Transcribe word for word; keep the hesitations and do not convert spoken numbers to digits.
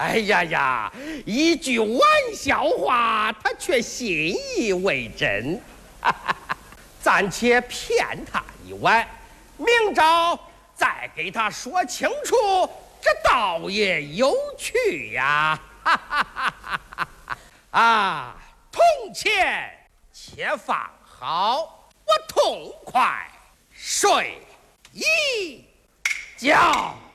哎呀呀，一句玩笑话，他却信以为真。暂且骗他一晚，明朝再给他说清楚，这倒也有趣呀！啊，铜钱且放好，我痛快睡一觉。